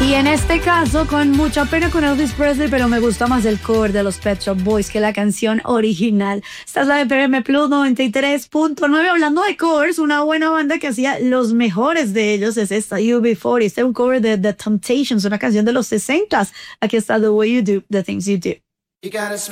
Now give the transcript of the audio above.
Y en este caso, con mucha pena con Elvis Presley, pero me gusta más el cover de los Pet Shop Boys que la canción original. Esta es la de PM Plus 93.9. Hablando de covers, una buena banda que hacía los mejores de ellos es esta, UB40. Este es un cover de The Temptations, una canción de los 60s. Aquí está The Way You Do, The Things You Do. You gotta